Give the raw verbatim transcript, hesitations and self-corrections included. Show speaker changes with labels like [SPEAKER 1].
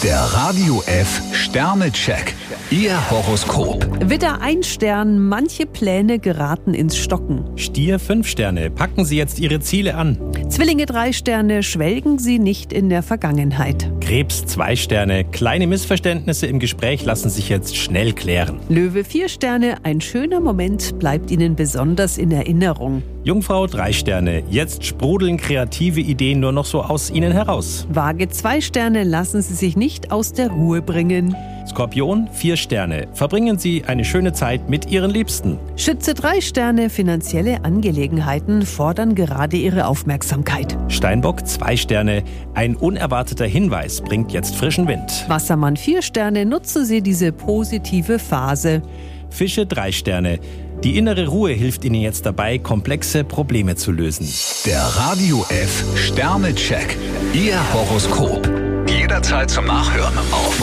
[SPEAKER 1] Der Radio F Sternecheck. Ihr Horoskop.
[SPEAKER 2] Widder ein Stern, manche Pläne geraten ins Stocken.
[SPEAKER 3] Stier fünf Sterne, packen Sie jetzt Ihre Ziele an.
[SPEAKER 2] Zwillinge drei Sterne, schwelgen Sie nicht in der Vergangenheit.
[SPEAKER 3] Krebs zwei Sterne, kleine Missverständnisse im Gespräch lassen sich jetzt schnell klären.
[SPEAKER 2] Löwe vier Sterne, ein schöner Moment bleibt Ihnen besonders in Erinnerung.
[SPEAKER 3] Jungfrau drei Sterne, jetzt sprudeln kreative Ideen nur noch so aus Ihnen heraus.
[SPEAKER 2] Waage zwei Sterne, lassen Sie sich nicht aus der Ruhe bringen.
[SPEAKER 3] Skorpion vier Sterne, verbringen Sie eine schöne Zeit mit Ihren Liebsten.
[SPEAKER 2] Schütze drei Sterne, finanzielle Angelegenheiten fordern gerade Ihre Aufmerksamkeit.
[SPEAKER 3] Steinbock zwei Sterne, ein unerwarteter Hinweis bringt jetzt frischen Wind.
[SPEAKER 2] Wassermann vier Sterne, nutzen Sie diese positive Phase.
[SPEAKER 3] Fische drei Sterne, die innere Ruhe hilft Ihnen jetzt dabei, komplexe Probleme zu lösen.
[SPEAKER 1] Der Radio F Sternecheck. Ihr Horoskop. Jederzeit zum Nachhören auf